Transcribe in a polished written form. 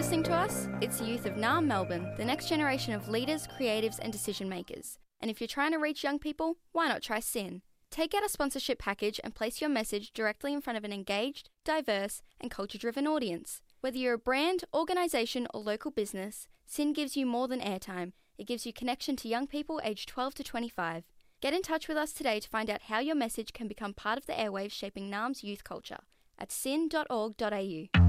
listening to us? It's the youth of NARM Melbourne, the next generation of leaders, creatives and decision makers. And if you're trying to reach young people, why not try SYN? Take out a sponsorship package and place your message directly in front of an engaged, diverse and culture-driven audience. Whether you're a brand, organisation or local business, SYN gives you more than airtime. It gives you connection to young people aged 12 to 25. Get in touch with us today to find out how your message can become part of the airwaves shaping NARM's youth culture at syn.org.au.